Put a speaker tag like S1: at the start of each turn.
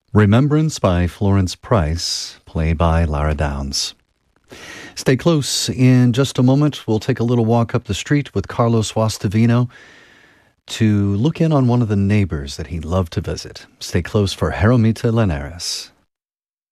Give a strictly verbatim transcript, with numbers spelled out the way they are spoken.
S1: Remembrance by Florence Price, played by Lara Downs. Stay close. In just a moment, we'll take a little walk up the street with Carlos Guastavino to look in on one of the neighbors that he loved to visit. Stay close for Jeromita Linares.